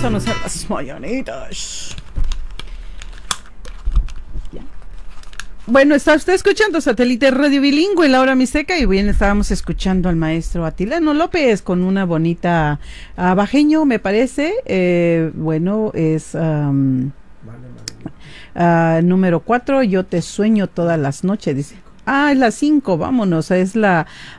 Vámonos a las mañanitas. Bueno, está usted escuchando Satélite Radio Bilingüe, Laura Mixteca, y bien, estábamos escuchando al maestro Atilano López con una bonita bajeño, me parece. Bueno, es número 4, Yo te sueño todas las noches, dice. Es la 5, vámonos, es la